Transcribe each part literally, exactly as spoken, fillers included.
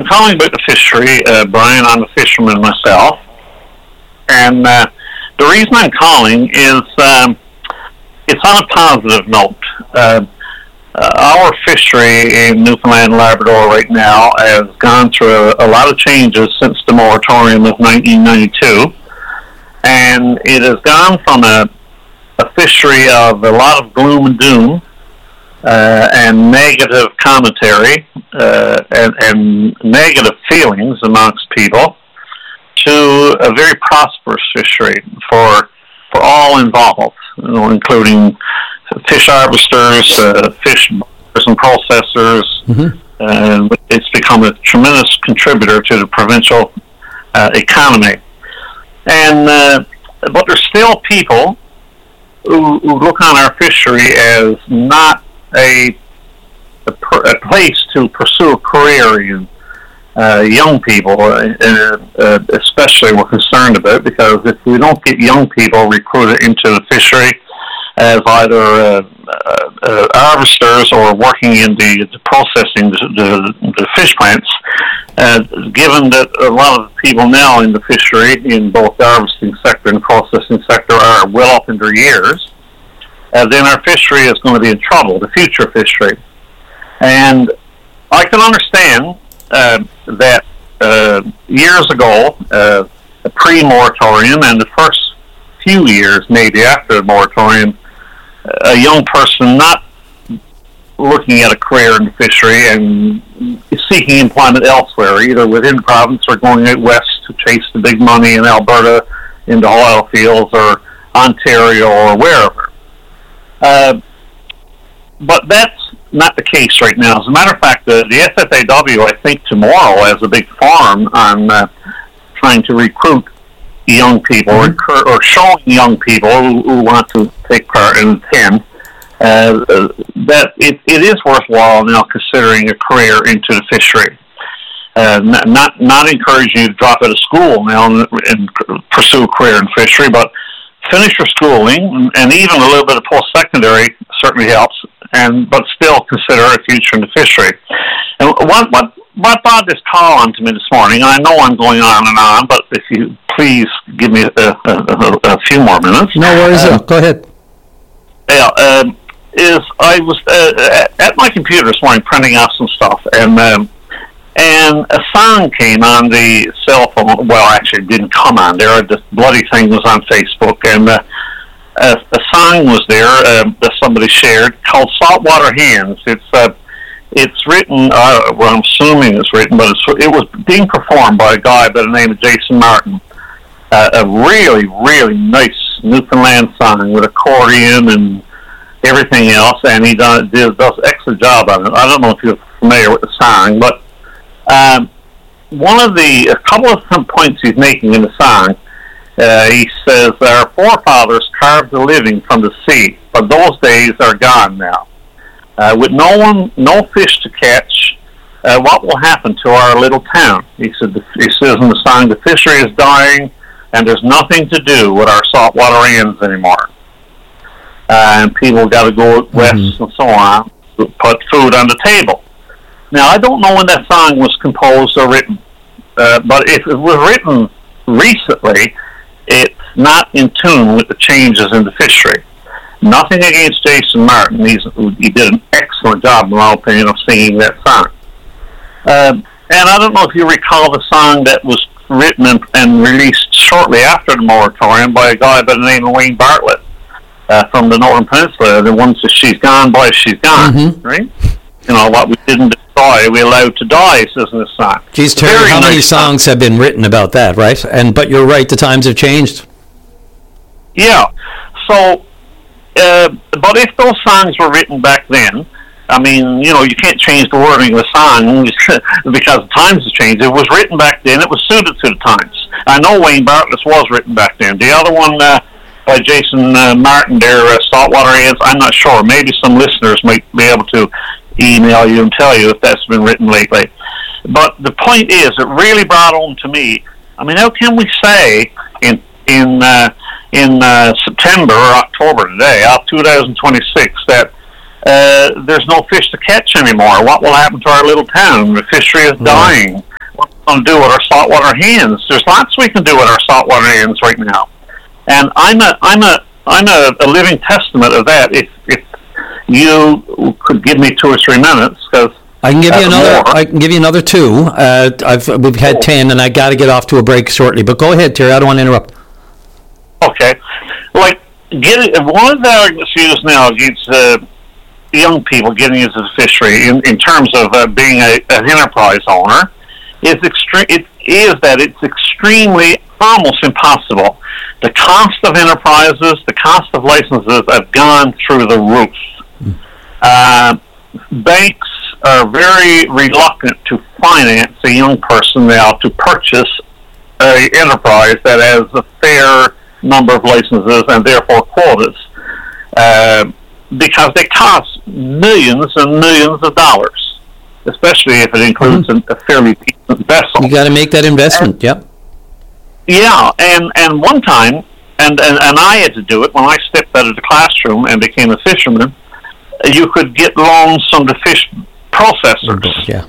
calling about the fishery, uh, Brian. I'm a fisherman myself. And uh, the reason I'm calling is um, it's on a positive note. Uh, uh, our fishery in Newfoundland and Labrador right now has gone through a, a lot of changes since the moratorium of nineteen ninety-two. And it has gone from a, a fishery of a lot of gloom and doom uh, and negative commentary uh, and, and negative feelings amongst people to a very prosperous fishery for for all involved, you know, including fish harvesters, uh, fish buyers and processors. Mm-hmm. Uh, it's become a tremendous contributor to the provincial uh, economy. And uh, but there's still people who, who look on our fishery as not a a, a place to pursue a career in. Uh, young people, uh, uh, especially, we're concerned about, because if we don't get young people recruited into the fishery as either uh, uh, uh, harvesters or working in the, the processing the, the, the fish plants, uh, given that a lot of people now in the fishery, in both the harvesting sector and the processing sector, are well up in their years, uh, then our fishery is going to be in trouble, the future fishery. And I can understand Uh, that uh, years ago, uh, the pre-moratorium and the first few years, maybe after the moratorium, a young person not looking at a career in the fishery and seeking employment elsewhere, either within the province or going out west to chase the big money in Alberta, in the oil fields, or Ontario, or wherever. Uh, but that's not the case right now. As a matter of fact, the, the S F A W, I think tomorrow, has a big forum on uh, trying to recruit young people mm-hmm. or, or showing young people who, who want to take part and attend uh, that it, it is worthwhile now considering a career into the fishery. Uh, not, not not encouraging you to drop out of school now and, and pursue a career in fishery, but finish your schooling, and even a little bit of post-secondary certainly helps, and but still consider a future in the fishery. And what what what brought this call on to me this morning, I know I'm going on and on, but if you please give me a, a, a, a few more minutes. No worries, uh, go ahead. Yeah, uh, is I was uh, at my computer this morning printing out some stuff, and um, and a song came on the cell phone. Well, actually, it didn't come on there. This bloody thing was on Facebook, and uh, a, a song was there uh, that somebody shared called "Saltwater Hands." It's uh, it's written. Uh, well, I'm assuming it's written, but it's, it was being performed by a guy by the name of Jason Martin. Uh, a really, really nice Newfoundland song with accordion and everything else, and he does, does an excellent job on it. I don't know if you're familiar with the song, but um, one of the, a couple of some points he's making in the song, uh, he says, our forefathers carved a living from the sea, but those days are gone now. Uh, with no one, no fish to catch, uh, what will happen to our little town? He said, the, he says in the song, the fishery is dying, and there's nothing to do with our saltwater ends anymore. Uh, and people got to go west mm-hmm. and so on to put food on the table. Now, I don't know when that song was composed or written, uh, but if it was written recently, it's not in tune with the changes in the fishery. Nothing against Jason Martin. He's, he did an excellent job, in my opinion, of singing that song. Uh, and I don't know if you recall the song that was written and, and released shortly after the moratorium by a guy by the name of Wayne Bartlett uh, from the Northern Peninsula. The one says, she's gone, boy, she's gone, mm-hmm. right? You know, what we didn't destroy, we allowed to die, says in this song. Geez, Terry, Very how nice many songs song. have been written about that, right? And But you're right, the times have changed. Yeah. So, uh, but if those songs were written back then, I mean, you know, you can't change the wording of the song because the times have changed. It was written back then. It was suited to the times. I know Wayne Bartlett's was written back then. The other one uh, by Jason uh, Martin there, uh, Saltwater Ends, I'm not sure. Maybe some listeners might be able to email you and tell you if that's been written lately. But the point is, it really brought home to me, I mean, how can we say in in uh, in uh, September or October today, of two thousand twenty-six, that Uh, there's no fish to catch anymore? What will happen to our little town? The fishery is dying. what we're going to do with our saltwater hens. There's lots we can do with our saltwater hens right now, and I'm a I'm a I'm a, a living testament of that. If if you could give me two or three minutes, because I can give you another. More. I can give you another two. Uh, I've we've had oh. ten, and I got to get off to a break shortly. But go ahead, Terry. I don't want to interrupt. Okay, like get one of the arguments used now against uh, young people getting into the fishery in, in terms of uh, being a, an enterprise owner is extreme. It is that it's extremely, almost impossible. The cost of enterprises, the cost of licenses have gone through the roof. Mm. Uh, banks are very reluctant to finance a young person now to purchase an enterprise that has a fair number of licenses and therefore quotas, uh, because they cost millions and millions of dollars, especially if it includes mm-hmm. a, a fairly decent vessel. You got to make that investment, and, yep. Yeah, and, and one time, and, and, and I had to do it when I stepped out of the classroom and became a fisherman, you could get loans from the fish processors. Yeah.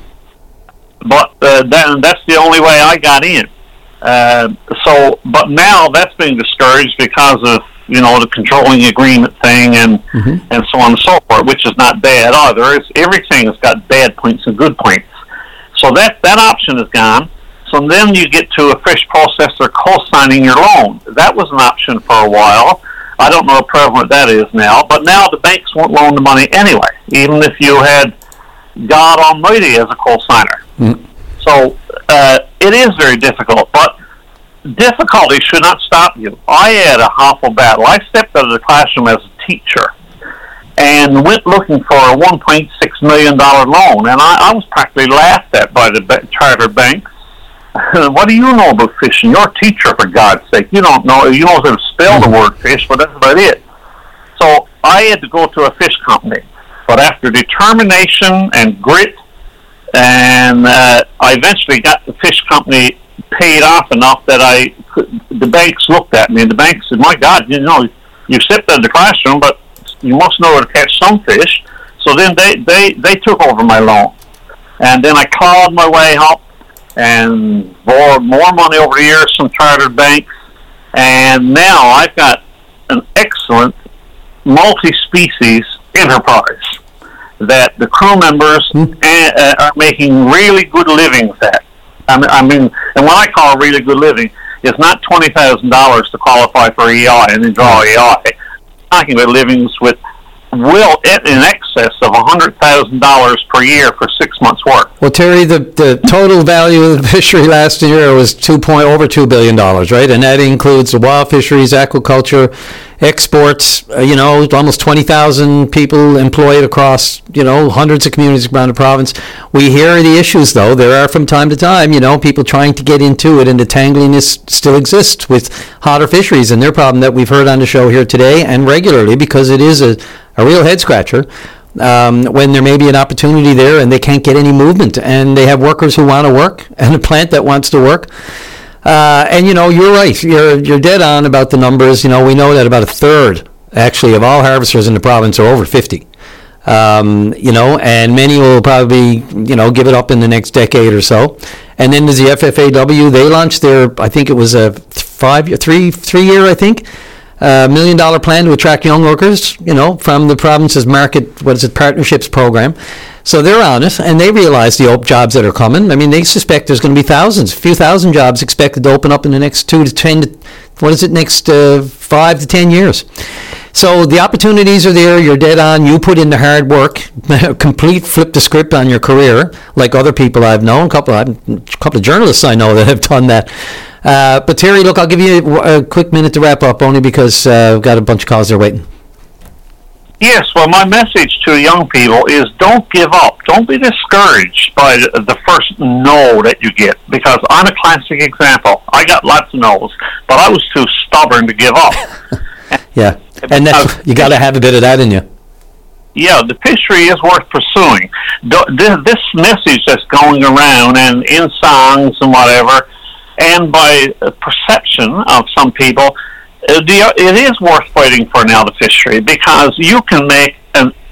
But uh, that, that's the only way I got in. Uh, so, but now that's being discouraged because of, you know, the controlling agreement thing and mm-hmm. and so on and so forth, which is not bad either. It's, everything has got bad points and good points. So that, that option is gone. So then you get to a fish processor co-signing your loan. That was an option for a while. I don't know how prevalent that is now, but now the banks won't loan the money anyway, even if you had God Almighty as a co-signer. Mm. So uh, it is very difficult, but difficulty should not stop you. I had a awful battle. I stepped out of the classroom as a teacher and went looking for a one point six million dollars loan, and I, I was practically laughed at by the ba- charter banks. What do you know about fishing? You're a teacher, for God's sake. You don't know. You know how to spell the word fish, but that's about it. So I had to go to a fish company. But after determination and grit, and uh, I eventually got the fish company paid off enough that I could, the banks looked at me, and the banks said, my God, you know, you stepped out of the classroom, but you must know how to catch some fish. So then they, they, they took over my loan. And then I clawed my way up and borrowed more money over the years from chartered banks. And now I've got an excellent multi-species enterprise that the crew members hmm. uh, are making really good livings at. I mean, I mean, and what I call really good living is not twenty thousand dollars to qualify for E I and then draw E I. I'm talking about livings with well in excess of one hundred thousand dollars per year for six months' work. Well, Terry, the, the total value of the fishery last year was two point over two billion dollars, right? And that includes the wild fisheries, aquaculture, exports. Uh, you know, almost twenty thousand people employed across, you know, hundreds of communities around the province. We hear the issues, though. There are from time to time, you know, people trying to get into it, and the tangliness still exists with hotter fisheries, and their problem that we've heard on the show here today and regularly, because it is a a real head scratcher, um, when there may be an opportunity there and they can't get any movement, and they have workers who want to work and a plant that wants to work. Uh, and, you know, you're right. You're, you're dead on about the numbers. You know, we know that about a third, actually, of all harvesters in the province are over fifty. Um, you know, and many will probably, you know, give it up in the next decade or so. And then there's the F F A W. They launched their, I think it was a five, three, three year, I think, a million dollar plan to attract young workers, you know, from the province's market, what is it, partnerships program. So they're on it, and they realize the op- jobs that are coming. I mean, they suspect there's going to be thousands, a few thousand jobs expected to open up in the next two to ten, to, what is it, next uh, five to ten years. So the opportunities are there. You're dead on. You put in the hard work, complete flip the script on your career, like other people I've known, a couple, a couple of journalists I know that have done that. Uh, but Terry, look, I'll give you a, a quick minute to wrap up, only because uh, I've got a bunch of calls there waiting. Yes, well, my message to young people is don't give up. Don't be discouraged by the, the first no that you get, because I'm a classic example. I got lots of no's, but I was too stubborn to give up. Yeah, and that's, you got to have a bit of that in you. Yeah, the fishery is worth pursuing. This message that's going around and in songs and whatever, and by perception of some people, it is worth fighting for now, the fishery, because you can make an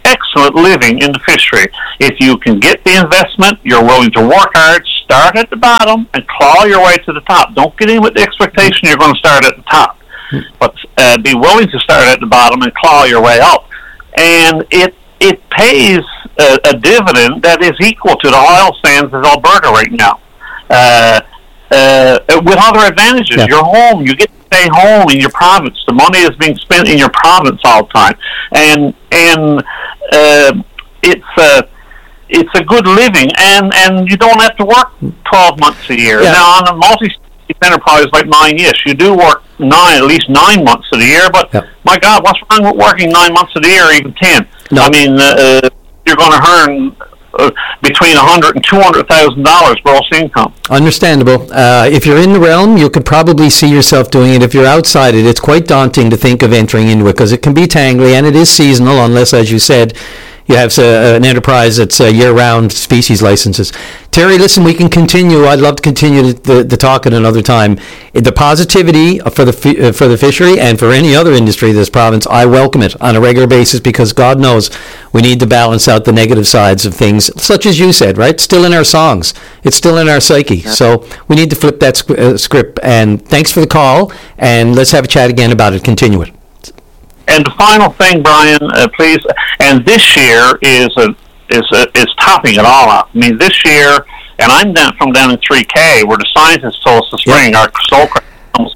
excellent living in the fishery. If you can get the investment, you're willing to work hard, start at the bottom, and claw your way to the top. Don't get in with the expectation you're going to start at the top, but uh, be willing to start at the bottom and claw your way up. And it it pays a, a dividend that is equal to the oil sands of Alberta right now, uh, uh, with other advantages. Yeah. You're home. You get to stay home in your province. The money is being spent in your province all the time, and and uh, it's a it's a good living, and, and you don't have to work twelve months a year. Yeah. Now on a multi enterprise like mine, yes, you do work nine at least nine months of the year. But yep. my God, what's wrong with working nine months of the year, or even ten? No. I mean, uh, you're going to earn uh, between a hundred and two hundred thousand dollars gross income. Understandable. Uh, if you're in the realm, you could probably see yourself doing it. If you're outside it, it's quite daunting to think of entering into it because it can be tangly and it is seasonal, unless, as you said, you have uh, an enterprise that's uh, year-round species licenses. Terry, listen, we can continue. I'd love to continue the, the talk at another time. The positivity for the fi- for the fishery and for any other industry of this province, I welcome it on a regular basis because God knows we need to balance out the negative sides of things, such as you said, right? Still in our songs. It's still in our psyche. Yeah. So we need to flip that sc- uh, script. And thanks for the call, and let's have a chat again about it. Continue it. And the final thing, Brian, uh, please, and this year is a, is a, is topping it all up. I mean, this year, and I'm down from down in three K, where the scientists told us this spring yep. our soul crabs,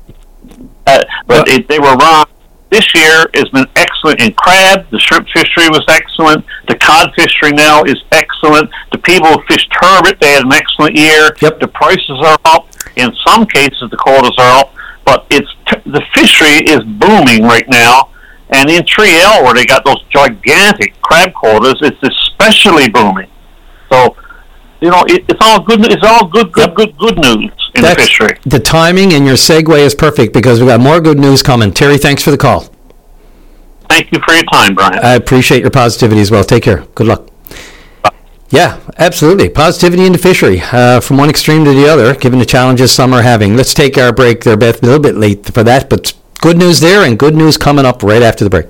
uh, but it, they were wrong. This year has been excellent in crab. The shrimp fishery was excellent. The cod fishery now is excellent. The people who fished turbot, they had an excellent year. Yep. The prices are up. In some cases, the quotas are up, but it's t- the fishery is booming right now. And in three L, where they got those gigantic crab quotas, it's especially booming. So, you know, it, it's all good. It's all good, good, good, good news in That's, the fishery. The timing and your segue is perfect because we've got more good news coming. Terry, thanks for the call. Thank you for your time, Brian. I appreciate your positivity as well. Take care. Good luck. Bye. Yeah, absolutely. Positivity in the fishery, uh, from one extreme to the other, given the challenges some are having. Let's take our break there, Beth. A little bit late for that, but good news there and good news coming up right after the break.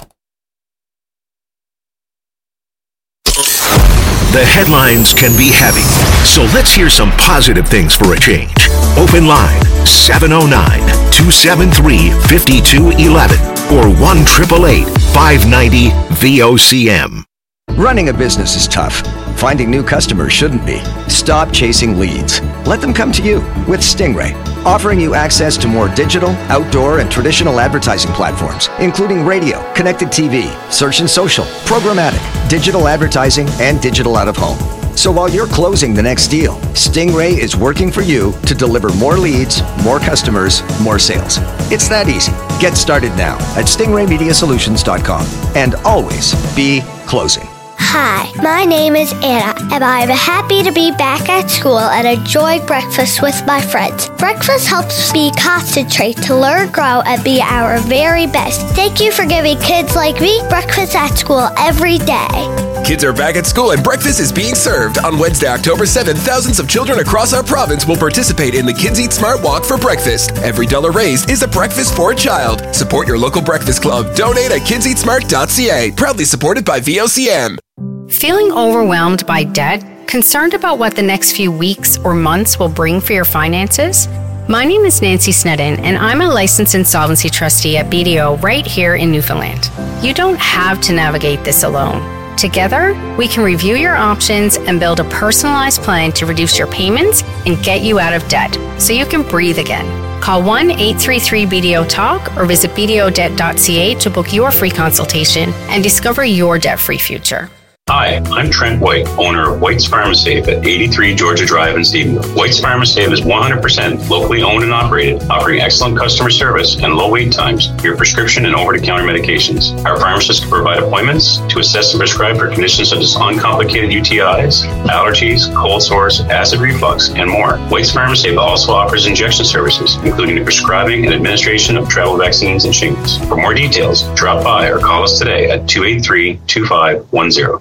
The headlines can be heavy, so let's hear some positive things for a change. Open line seven oh nine, two seven three, five two one one or one eight eight eight, five nine zero, V O C M. Running a business is tough. Finding new customers shouldn't be. Stop chasing leads. Let them come to you with Stingray, offering you access to more digital, outdoor, and traditional advertising platforms, including radio, connected T V, search and social, programmatic, digital advertising, and digital out-of-home. So while you're closing the next deal, Stingray is working for you to deliver more leads, more customers, more sales. It's that easy. Get started now at stingray media solutions dot com and always be closing. Hi, my name is Anna, and I'm happy to be back at school and enjoy breakfast with my friends. Breakfast helps me concentrate to learn, grow, and be our very best. Thank you for giving kids like me breakfast at school every day. Kids are back at school and breakfast is being served. On Wednesday, October seventh, thousands of children across our province will participate in the Kids Eat Smart Walk for breakfast. Every dollar raised is a breakfast for a child. Support your local breakfast club. Donate at kids eat smart dot c a. Proudly supported by V O C M. Feeling overwhelmed by debt? Concerned about what the next few weeks or months will bring for your finances? My name is Nancy Snedden, and I'm a licensed insolvency trustee at B D O right here in Newfoundland. You don't have to navigate this alone. Together, we can review your options and build a personalized plan to reduce your payments and get you out of debt so you can breathe again. Call one eight three three B D O talk or visit b d o debt dot c a to book your free consultation and discover your debt-free future. Hi, I'm Trent White, owner of White's Pharmasafe at eighty-three Georgia Drive in Stephenville. White's Pharmasafe is one hundred percent locally owned and operated, offering excellent customer service and low wait times for your prescription and over-the-counter medications. Our pharmacists can provide appointments to assess and prescribe for conditions such as uncomplicated U T Is, allergies, cold sores, acid reflux, and more. White's Pharmasafe also offers injection services, including the prescribing and administration of travel vaccines and shingles. For more details, drop by or call us today at two eight three, two five one zero.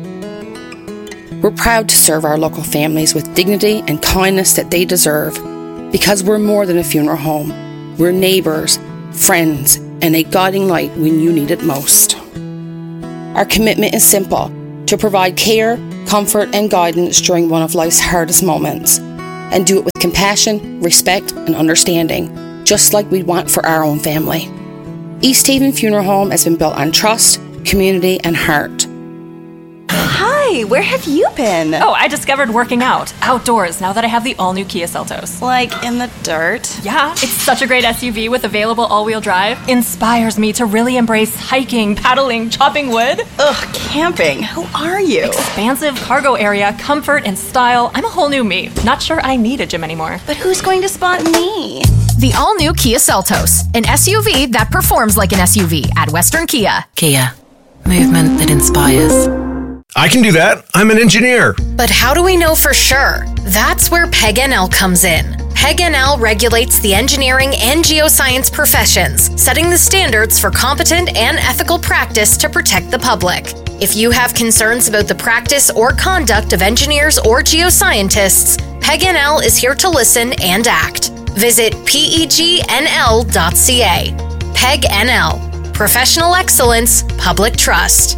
We're proud to serve our local families with dignity and kindness that they deserve, because we're more than a funeral home. We're neighbours, friends, and a guiding light when you need it most. Our commitment is simple: to provide care, comfort, and guidance during one of life's hardest moments, and do it with compassion, respect, and understanding, just like we'd want for our own family. East Haven Funeral Home has been built on trust, community, and heart. Hi, where have you been? Oh, I discovered working out outdoors now that I have the all-new Kia Seltos. Like in the dirt? Yeah, it's such a great S U V with available all-wheel drive. Inspires me to really embrace hiking, paddling, chopping wood. Ugh, camping. Who are you? Expansive cargo area, comfort and style. I'm a whole new me. Not sure I need a gym anymore. But who's going to spot me? The all-new Kia Seltos, an S U V that performs like an S U V at Western Kia. Kia, movement that inspires. I can do that. I'm an engineer. But how do we know for sure? That's where P E G N L comes in. P E G N L regulates the engineering and geoscience professions, setting the standards for competent and ethical practice to protect the public. If you have concerns about the practice or conduct of engineers or geoscientists, P E G N L is here to listen and act. Visit P E G N L dot C A. P E G N L. Professional excellence, public trust.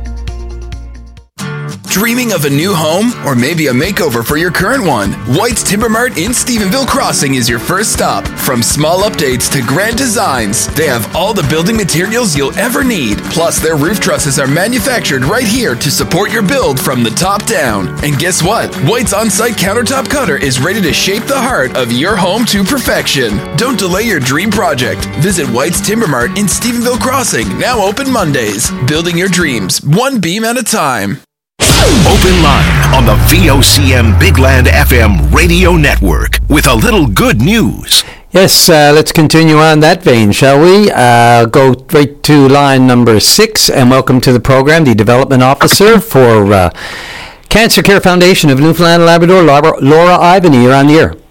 Dreaming of a new home or maybe a makeover for your current one? White's Timber Mart in Stephenville Crossing is your first stop. From small updates to grand designs, they have all the building materials you'll ever need. Plus, their roof trusses are manufactured right here to support your build from the top down. And guess what? White's on-site countertop cutter is ready to shape the heart of your home to perfection. Don't delay your dream project. Visit White's Timber Mart in Stephenville Crossing, now open Mondays. Building your dreams, one beam at a time. Open Line on the V O C M Big Land F M radio network with a little good news. Yes, uh, let's continue on that vein, shall we? Uh, go right to line number six, and welcome to the program, the Development Officer for uh, Cancer Care Foundation of Newfoundland and Labrador, Laura, Laura Ivany. You're on the air.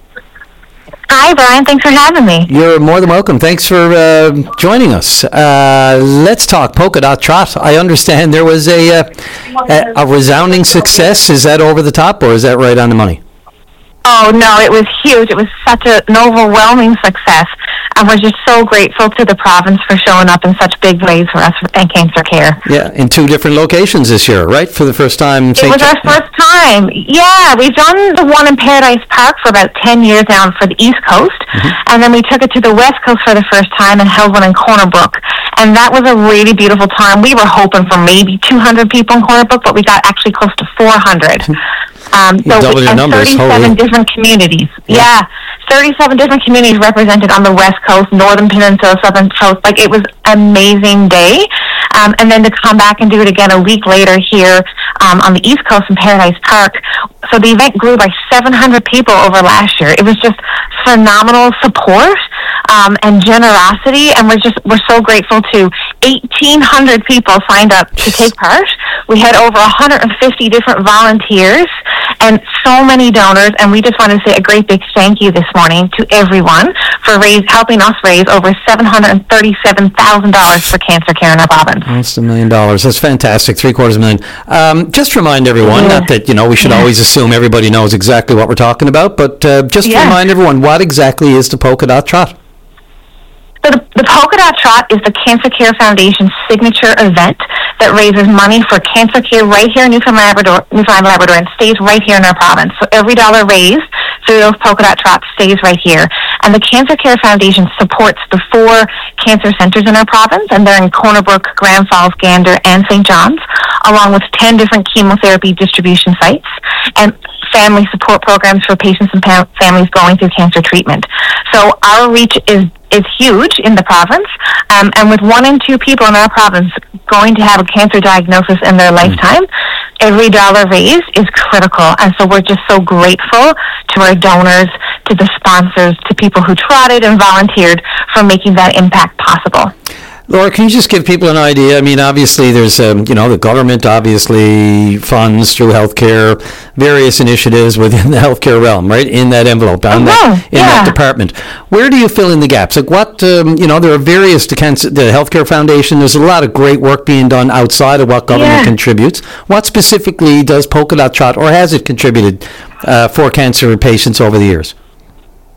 Hi, Brian. Thanks for having me. You're more than welcome. Thanks for uh, joining us. Uh, let's talk Polka Dot Trot. I understand there was a, uh, a a resounding success. Is that over the top, or is that right on the money? Oh, no, it was huge. It was such a, an overwhelming success. And we're just so grateful to the province for showing up in such big ways for us and Cancer Care. Yeah, in two different locations this year, right? For the first time. It was our first time. Yeah, we've done the one in Paradise Park for about ten years now for the East Coast. Mm-hmm. And then we took it to the West Coast for the first time and held one in Corner Brook. And that was a really beautiful time. We were hoping for maybe two hundred people in Corner Brook, but we got actually close to four hundred. Um, you so double your numbers, thirty-seven holy. different communities. Yeah. yeah, thirty-seven different communities represented on the West Coast, Northern Peninsula, Southern Coast. Like, it was an amazing day. Um, and then to come back and do it again a week later here um, on the East Coast in Paradise Park. So the event grew by seven hundred people over last year. It was just phenomenal support um, and generosity, and we're just we're so grateful to eighteen hundred people signed up to take part. We had over one hundred fifty different volunteers and so many donors, and we just want to say a great big thank you this morning to everyone for raise, helping us raise over seven hundred thirty-seven thousand dollars for Cancer Care in our province. That's a million dollars. That's fantastic. Three quarters of a million. Um, just remind everyone, yeah. not that, you know, we should yeah. always assume everybody knows exactly what we're talking about, but uh, just yeah. remind everyone, what exactly is the Polka Dot Trot? So the, the Polka Dot Trot is the Cancer Care Foundation's signature event that raises money for cancer care right here in Newfoundland Labrador, Newfoundland Labrador, and stays right here in our province. So every dollar raised through those Polka Dot Trots stays right here. And the Cancer Care Foundation supports the four cancer centers in our province, and they're in Corner Brook, Grand Falls, Gander, and Saint John's, along with ten different chemotherapy distribution sites and family support programs for patients and pa- families going through cancer treatment. So our reach is is huge in the province, um, and with one in two people in our province going to have a cancer diagnosis in their lifetime, every dollar raised is critical. And so we're just so grateful to our donors, to the sponsors, to people who trotted and volunteered for making that impact possible. Laura, can you just give people an idea? I mean, obviously, there's, um, you know, the government obviously funds through healthcare, various initiatives within the healthcare realm, right, in that envelope, on uh-huh, that, in yeah. that department. Where do you fill in the gaps? Like what, um, you know, there are various, the, cancer, the Healthcare Foundation, there's a lot of great work being done outside of what government yeah. contributes. What specifically does Polka Dot Trot, or has it contributed uh, for cancer patients over the years?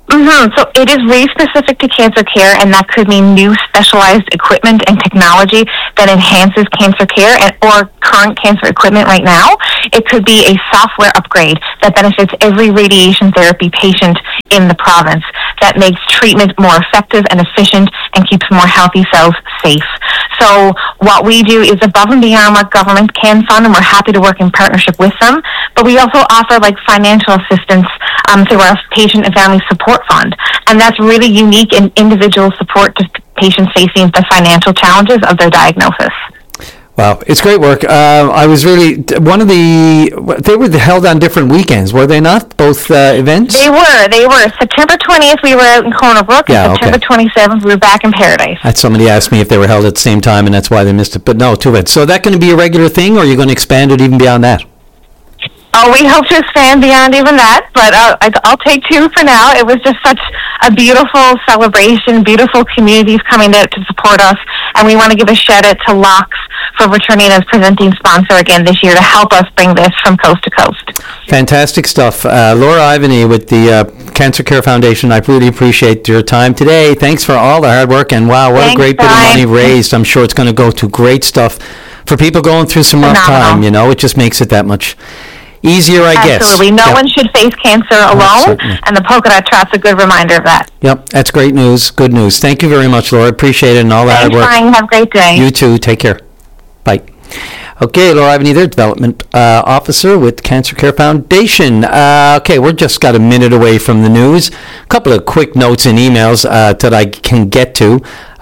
Mm-hmm. So it is really specific to cancer care, and that could mean new specialized equipment and technology that enhances cancer care and, or current cancer equipment right now. It could be a software upgrade that benefits every radiation therapy patient in the province, that makes treatment more effective and efficient and keeps more healthy cells safe. So what we do is above and beyond what government can fund, and we're happy to work in partnership with them. But we also offer like financial assistance um, through our patient and family support fund. And that's really unique and individual support to patients facing the financial challenges of their diagnosis. Wow, it's great work. Uh, I was really, one of the, they were held on different weekends, were they not? Both uh, events? They were, they were. September twentieth, we were out in Corner Brook, yeah, and September okay. twenty-seventh, we were back in Paradise. Had somebody asked me if they were held at the same time, and that's why they missed it. But no, too bad. So is that going to be a regular thing, or are you going to expand it even beyond that? Oh, we hope to expand beyond even that, but uh, I'll take two for now. It was just such a beautiful celebration, beautiful communities coming out to support us, and we want to give a shout out to Locks for returning as presenting sponsor again this year to help us bring this from coast to coast. Fantastic stuff. Uh, Laura Ivany with the uh, Cancer Care Foundation, I really appreciate your time today. Thanks for all the hard work, and wow, what Thanks, a great bit Brian. of money raised. I'm sure it's going to go to great stuff for people going through some rough Phenomenal. time, you know. It just makes it that much easier, I guess. Absolutely. No Yep. one should face cancer alone, certainly. and the Polka Dot Trot's a good reminder of that. Yep, that's great news. Good news. Thank you very much, Laura. Appreciate it and all the hard Thanks, work. Brian. Have a great day. You too. Take care. Bye. Okay, Laura Ivany there, Development uh, Officer with Cancer Care Foundation. Uh, okay, we're just got a minute away from the news. A couple of quick notes and emails uh, that I can get to.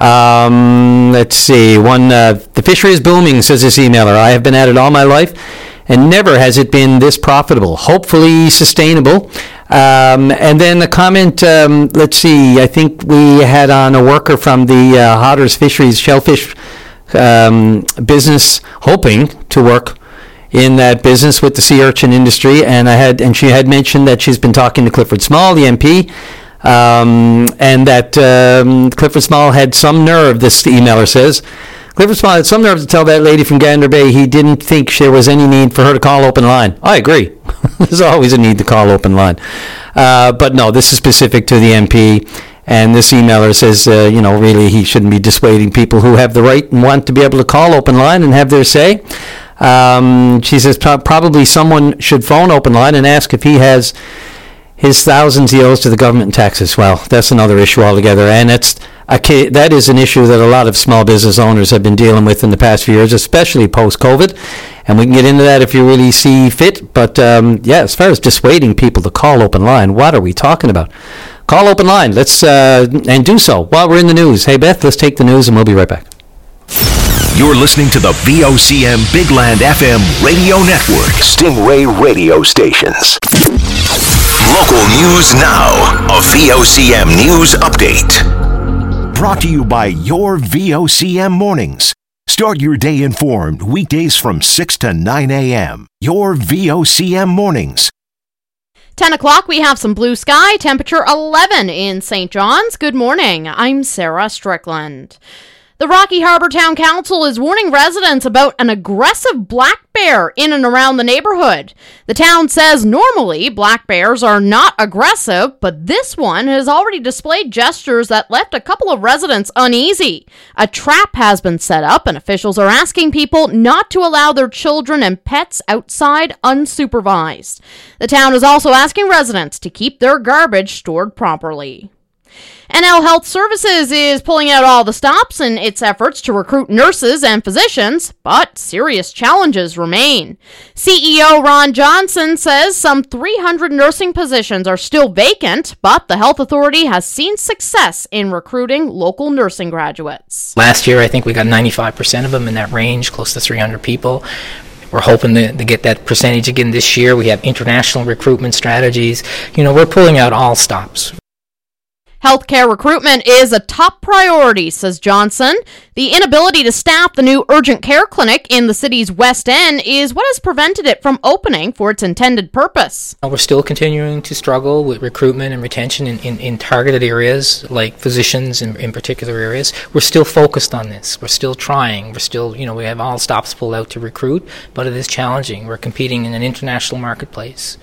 Um, let's see. One, uh, the fishery is booming, says this emailer. I have been at it all my life, and never has it been this profitable. Hopefully sustainable. Um, and then the comment, um, let's see, I think we had on a worker from the uh, Hodder's Fisheries Shellfish um, business, hoping to work in that business with the sea urchin industry. And I had, and she had mentioned that she's been talking to Clifford Small, the M P, um, and that um, Clifford Small had some nerve, this emailer says, Clifford Small had some nerve to tell that lady from Gander Bay he didn't think there was any need for her to call open line. I agree. There's always a need to call open line. Uh, but no, this is specific to the M P. And this emailer says, uh, you know, really he shouldn't be dissuading people who have the right and want to be able to call open line and have their say. Um, she says pro- probably someone should phone open line and ask if he has his thousands he owes to the government in taxes. Well, that's another issue altogether. And it's a ca- that is an issue that a lot of small business owners have been dealing with in the past few years, especially post-COVID. And we can get into that if you really see fit. But, um, yeah, as far as dissuading people to call open line, what are we talking about? Call open line. Let's, uh, and do so while we're in the news. Hey, Beth, let's take the news and we'll be right back. You're listening to the V O C M Big Land F M radio network. Stingray radio stations. Local news now. A V O C M news update. Brought to you by your V O C M mornings. Start your day informed weekdays from six to nine a.m. Your V O C M mornings. ten o'clock, we have some blue sky, temperature eleven in Saint John's. Good morning, I'm Sarah Strickland. The Rocky Harbour Town Council is warning residents about an aggressive black bear in and around the neighborhood. The town says normally black bears are not aggressive, but this one has already displayed gestures that left a couple of residents uneasy. A trap has been set up, and officials are asking people not to allow their children and pets outside unsupervised. The town is also asking residents to keep their garbage stored properly. N L Health Services is pulling out all the stops in its efforts to recruit nurses and physicians, but serious challenges remain. C E O Ron Johnson says some three hundred nursing positions are still vacant, but the health authority has seen success in recruiting local nursing graduates. Last year, I think we got ninety-five percent of them in that range, close to three hundred people. We're hoping to, to get that percentage again this year. We have international recruitment strategies. You know, we're pulling out all stops. Healthcare recruitment is a top priority, says Johnson. The inability to staff the new urgent care clinic in the city's West End is what has prevented it from opening for its intended purpose. We're still continuing to struggle with recruitment and retention in, in, in targeted areas, like physicians in, in particular areas. We're still focused on this. We're still trying. We're still, you know, we have all stops pulled out to recruit, but it is challenging. We're competing in an international marketplace.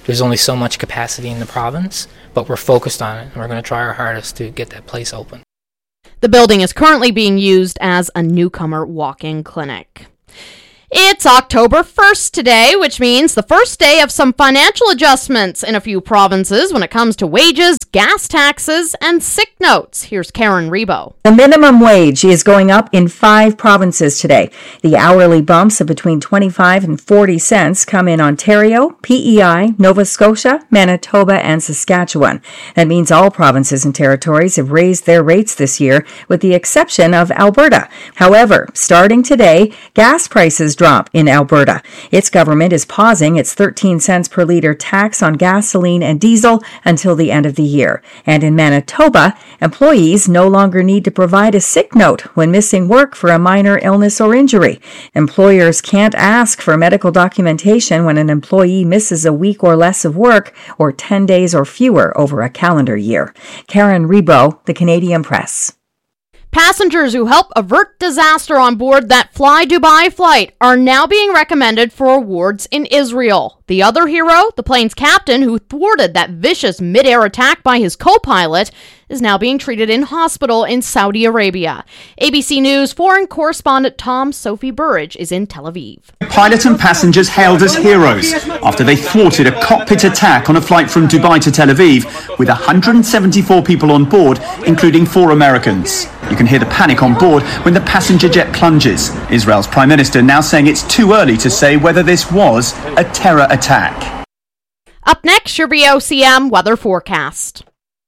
There's only so much capacity in the province, but we're focused on it, and we're going to try our hardest to get that place open. The building is currently being used as a newcomer walk-in clinic. It's October first today, which means the first day of some financial adjustments in a few provinces when it comes to wages, gas taxes, and sick notes. Here's Karen Rebo. The minimum wage is going up in five provinces today. The hourly bumps of between twenty-five and forty cents come in Ontario, P E I, Nova Scotia, Manitoba, and Saskatchewan. That means all provinces and territories have raised their rates this year, with the exception of Alberta. However, starting today, gas prices drop in Alberta. Its government is pausing its thirteen cents per litre tax on gasoline and diesel until the end of the year. And in Manitoba, employees no longer need to provide a sick note when missing work for a minor illness or injury. Employers can't ask for medical documentation when an employee misses a week or less of work or ten days or fewer over a calendar year. Karen Rebo, The Canadian Press. Passengers who help avert disaster on board that Fly Dubai flight are now being recommended for awards in Israel. The other hero, the plane's captain who thwarted that vicious mid-air attack by his co-pilot, is now being treated in hospital in Saudi Arabia. A B C News foreign correspondent Tom Sophie Burridge is in Tel Aviv. Pilots and passengers hailed as heroes after they thwarted a cockpit attack on a flight from Dubai to Tel Aviv with one hundred seventy-four people on board, including four Americans. You can hear the panic on board when the passenger jet plunges. Israel's Prime Minister now saying it's too early to say whether this was a terror attack. Up next, your V O C M weather forecast.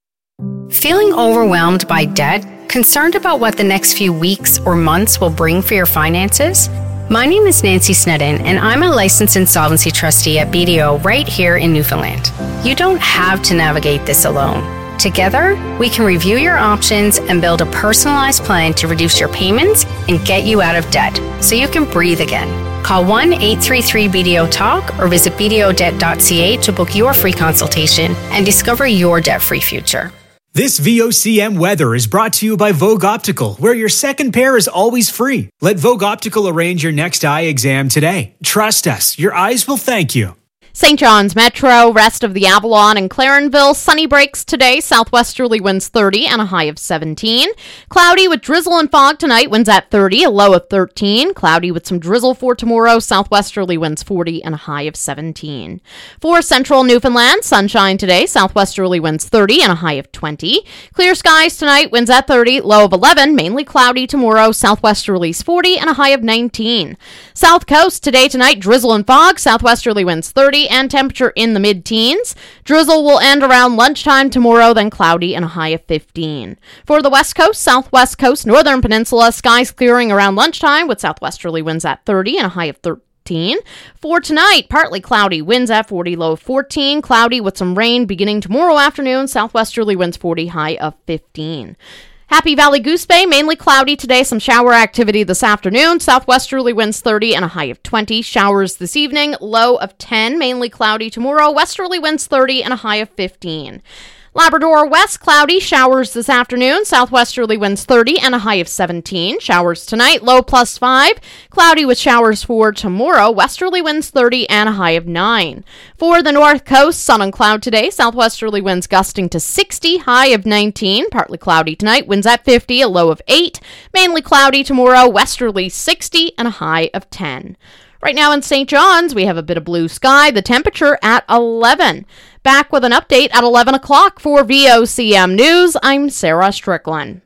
Feeling overwhelmed by debt? Concerned about what the next few weeks or months will bring for your finances? My name is Nancy Snedden, and I'm a licensed insolvency trustee at B D O right here in Newfoundland. You don't have to navigate this alone. Together, we can review your options and build a personalized plan to reduce your payments and get you out of debt so you can breathe again. Call one eight three three B D O talk or visit b d o debt dot c a to book your free consultation and discover your debt-free future. This V O C M weather is brought to you by Vogue Optical, where your second pair is always free. Let Vogue Optical arrange your next eye exam today. Trust us, your eyes will thank you. Saint John's Metro, rest of the Avalon and Clarenville, sunny breaks today, southwesterly winds thirty and a high of seventeen. Cloudy with drizzle and fog tonight, winds at thirty, a low of thirteen. Cloudy with some drizzle for tomorrow, southwesterly winds forty and a high of seventeen. For central Newfoundland, sunshine today, southwesterly winds thirty and a high of twenty. Clear skies tonight, winds at thirty, low of eleven, mainly cloudy tomorrow, southwesterlies forty and a high of nineteen. South Coast today, tonight, drizzle and fog, southwesterly winds thirty and temperature in the mid-teens. Drizzle will end around lunchtime tomorrow, then cloudy and a high of fifteen. For the West Coast, Southwest Coast, Northern Peninsula, skies clearing around lunchtime with southwesterly winds at thirty and a high of thirteen. For tonight, partly cloudy, winds at forty, low of fourteen. Cloudy with some rain beginning tomorrow afternoon, southwesterly winds forty, high of fifteen. Happy Valley Goose Bay, mainly cloudy today, some shower activity this afternoon, southwesterly winds thirty and a high of twenty. Showers this evening, low of ten, mainly cloudy tomorrow, westerly winds thirty and a high of fifteen. Labrador West, cloudy, showers this afternoon, southwesterly winds thirty and a high of seventeen. Showers tonight, low plus five, cloudy with showers for tomorrow, westerly winds thirty and a high of nine. For the North Coast, sun and cloud today, southwesterly winds gusting to sixty, high of nineteen, partly cloudy tonight, winds at fifty, a low of eight, mainly cloudy tomorrow, westerly sixty and a high of ten. Right now in Saint John's, we have a bit of blue sky, the temperature at eleven. Back with an update at eleven o'clock for V O C M News. I'm Sarah Strickland.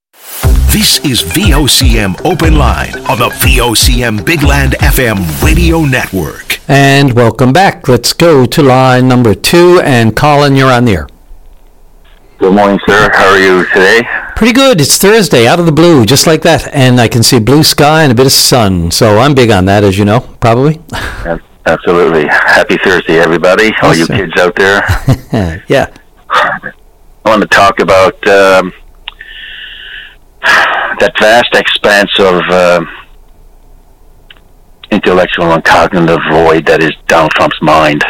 This is V O C M Open Line on the V O C M Big Land F M radio network. And welcome back. Let's go to line number two. And Colin, you're on the air. Good morning, sir. How are you today? Pretty good. It's Thursday, out of the blue, just like that. And I can see blue sky and a bit of sun. So I'm big on that, as you know, probably. Absolutely. Happy Thursday, everybody. Yes, all you sir. Kids out there. Yeah. I want to talk about um, that vast expanse of uh, intellectual and cognitive void that is Donald Trump's mind.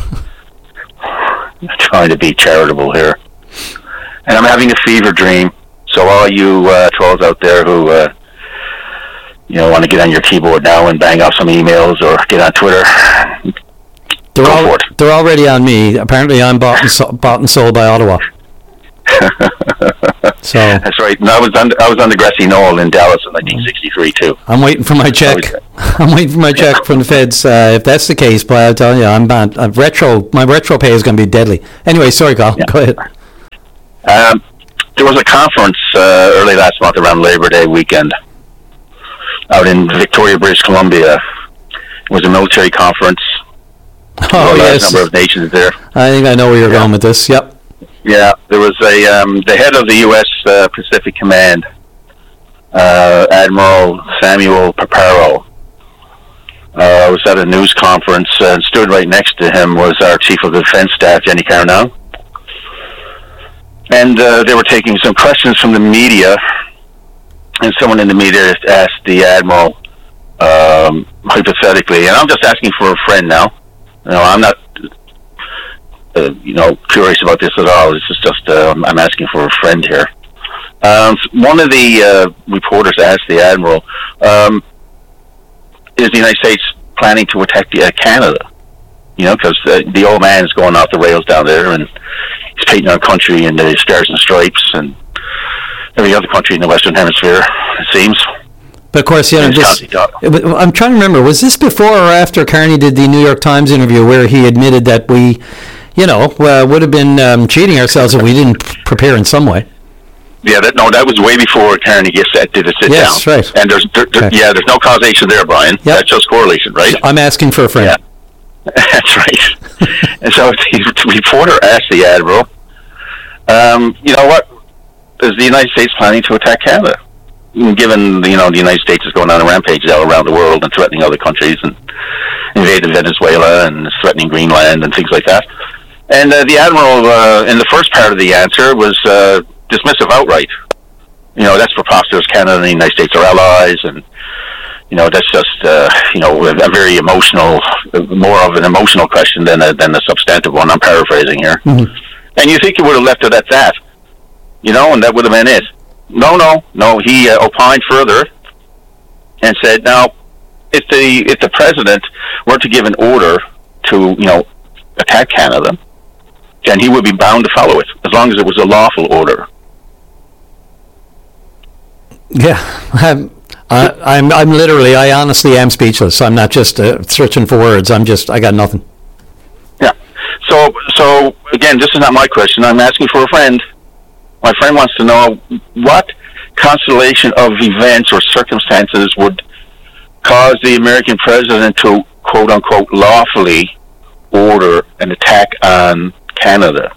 I'm trying to be charitable here. And I'm having a fever dream. So all you uh, trolls out there who, uh, you know, want to get on your keyboard now and bang off some emails or get on Twitter, They're, Go al- for it. they're already on me. Apparently, I'm bought and, so- bought and sold by Ottawa. So that's right. And I was on I was on the grassy knoll in Dallas in nineteen sixty-three too. I'm waiting for my check. I'm waiting for my check from the feds. Uh, if that's the case, boy, I'll tell you, I'm bad. Uh, retro. My retro pay is going to be deadly. Anyway, sorry, Carl. Yeah. Go ahead. Um, there was a conference uh, early last month around Labor Day weekend out in Victoria, British Columbia. It was a military conference. Oh, a large yes. number of nations there. I think I know where you're going with this. Yep. Yeah, there was a um, the head of the U S uh, Pacific Command, uh, Admiral Samuel Paparo, uh, was at a news conference, uh, and stood right next to him was our Chief of Defense Staff, Jenny Carnell. And uh, they were taking some questions from the media, and someone in the media asked the Admiral, um, hypothetically, and I'm just asking for a friend now. You know, I'm not, uh, you know, curious about this at all. This is just, uh, I'm asking for a friend here. Um, one of the uh, reporters asked the Admiral, um, is the United States planning to attack uh, Canada? You know, because uh, the old man is going off the rails down there, and he's painting our country in the stars and stripes, and every other country in the Western Hemisphere, it seems. But of course, yeah, I'm just, I'm trying to remember, was this before or after Carney did the New York Times interview where he admitted that we, you know, uh, would have been um, cheating ourselves if we didn't prepare in some way? Yeah, that, no, that was way before Carney gets set, did a sit yes, down. Yes, right. And there's, there, there, okay. yeah, there's no causation there, Brian. Yep. That's just correlation, right? I'm asking for a friend. Yeah. That's right. And so the reporter asked the Admiral, um, you know what, is the United States planning to attack Canada? Given, you know, the United States is going on a rampage all around the world and threatening other countries and invading Venezuela and threatening Greenland and things like that. And uh, the Admiral, uh, in the first part of the answer, was uh, dismissive outright. You know, that's preposterous. Canada and the United States are allies, and, you know, that's just, uh, you know, a, a very emotional, more of an emotional question than a, than a substantive one. I'm paraphrasing here. Mm-hmm. And you think he would have left it at that, you know, and that would have been it. No, no, no. He uh, opined further and said, "Now, if the if the president were to give an order to, you know, attack Canada, then he would be bound to follow it, as long as it was a lawful order." Yeah, I'm, I, I'm, I'm literally, I honestly am speechless. I'm not just uh, searching for words. I'm just, I got nothing. Yeah. So, so again, this is not my question. I'm asking for a friend. My friend wants to know what constellation of events or circumstances would cause the American president to, quote unquote, lawfully order an attack on Canada.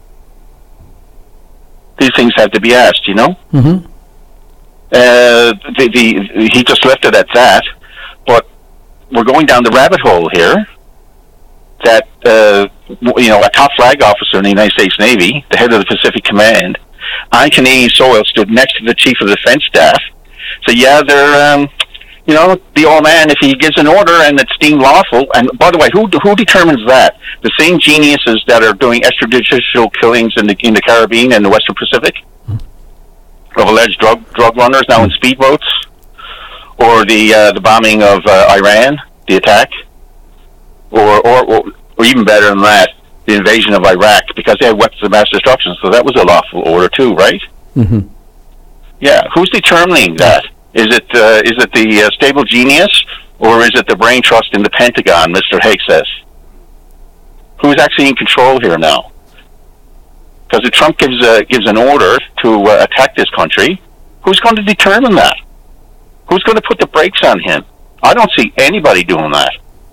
These things have to be asked, you know? Mm-hmm. Uh, the, the, he just left it at that, but we're going down the rabbit hole here that, uh, you know, a top flag officer in the United States Navy, the head of the Pacific Command, on Canadian soil, stood next to the Chief of Defense Staff. So, yeah, they're, um, you know, the old man, if he gives an order and it's deemed lawful, and by the way, who who determines that? The same geniuses that are doing extrajudicial killings in the in the Caribbean and the Western Pacific of alleged drug drug runners now in speedboats, or the uh, the bombing of uh, Iran, the attack, or, or or or even better than that, the invasion of Iraq, because they had weapons of mass destruction, so that was a lawful order too, right? Mm-hmm. Yeah, who's determining that? Is it uh, is it the uh, stable genius, or is it the brain trust in the Pentagon, Mister Hegseth? Who's actually in control here now? Because if Trump gives uh, gives an order to uh, attack this country, who's going to determine that? Who's going to put the brakes on him? I don't see anybody doing that.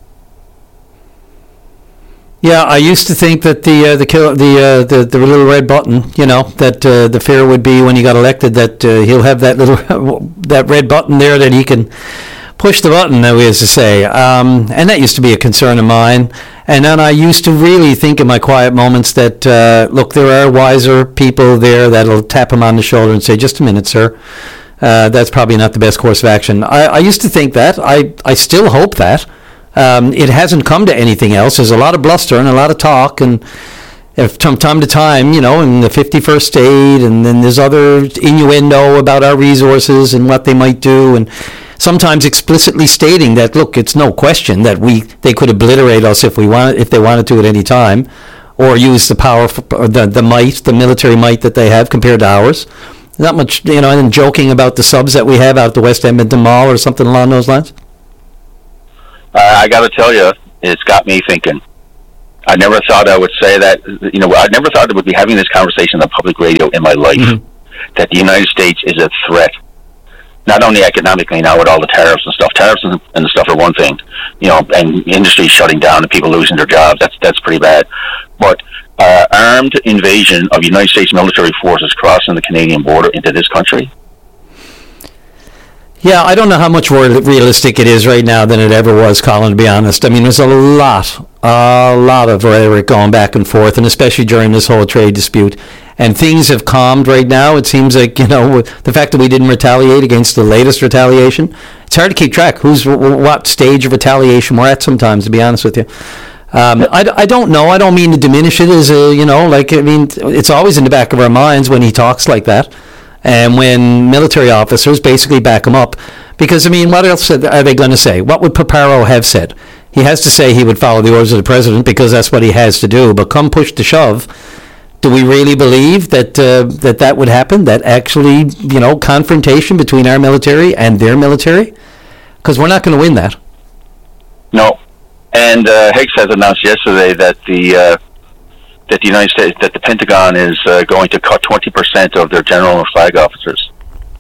Yeah, I used to think that the uh, the kill the, uh, the the little red button, you know, that uh, the fear would be when he got elected that uh, he'll have that little that red button there that he can push the button, that we used to say, um, and that used to be a concern of mine. And then I used to really think in my quiet moments that uh, look, there are wiser people there that'll tap him on the shoulder and say, "Just a minute, sir. Uh, that's probably not the best course of action." I, I used to think that. I I still hope that. Um, it hasn't come to anything else. There's a lot of bluster and a lot of talk, and if from time to time, you know, in the fifty-first state, and then there's other innuendo about our resources and what they might do, and sometimes explicitly stating that, look, it's no question that we they could obliterate us if we want if they wanted to at any time, or use the power, for, or the the might, the military might that they have compared to ours. Not much, you know, and joking about the subs that we have out at the West Edmonton Mall or something along those lines. Uh, I got to tell you, it's got me thinking. I never thought I would say that. You know, I never thought I would be having this conversation on public radio in my life. Mm-hmm. That the United States is a threat, not only economically now with all the tariffs and stuff. Tariffs and, and stuff are one thing, you know, and industry shutting down and people losing their jobs. That's that's pretty bad. But uh, armed invasion of United States military forces crossing the Canadian border into this country. Yeah, I don't know how much more realistic it is right now than it ever was, Colin, to be honest. I mean, there's a lot, a lot of rhetoric going back and forth, and especially during this whole trade dispute. And things have calmed right now. It seems like, you know, the fact that we didn't retaliate against the latest retaliation, it's hard to keep track who's what stage of retaliation we're at sometimes, to be honest with you. Um, I, I don't know. I don't mean to diminish it as a, you know, like, I mean, it's always in the back of our minds when he talks like that. And when military officers basically back him up. Because, I mean, what else are they going to say? What would Paparo have said? He has to say he would follow the orders of the president because that's what he has to do. But come push to shove, do we really believe that uh, that that would happen? That actually, you know, confrontation between our military and their military? Because we're not going to win that. No. And uh, Higgs has announced yesterday that the... Uh, that the United States, that the Pentagon is uh, going to cut twenty percent of their general and flag officers.